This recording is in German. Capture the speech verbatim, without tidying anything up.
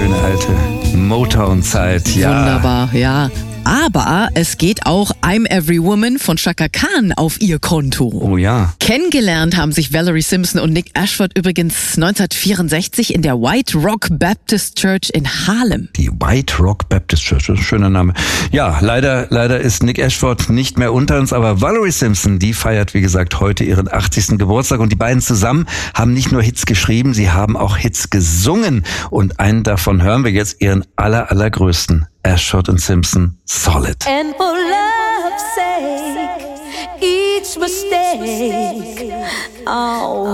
schöne alte Motown-Zeit. Ja. Wunderbar, ja. Aber es geht auch I'm Every Woman von Chaka Khan auf ihr Konto. Oh ja. Kennengelernt haben sich Valerie Simpson und Nick Ashford übrigens neunzehnhundertvierundsechzig in der White Rock Baptist Church in Harlem. Die White Rock Baptist Church, das ist ein schöner Name. Ja, leider, leider ist Nick Ashford nicht mehr unter uns, aber Valerie Simpson, die feiert, wie gesagt, heute ihren achtzigsten Geburtstag. Und die beiden zusammen haben nicht nur Hits geschrieben, sie haben auch Hits gesungen. Und einen davon hören wir jetzt, ihren aller, allergrößten. Ashford und Simpson, Solid. And for love's sake, each mistake, oh.